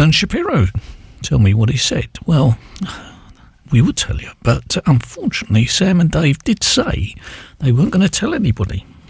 Alan Shapiro. Tell me what he said. Well, we would tell you, but unfortunately Sam and Dave did say they weren't going to tell anybody.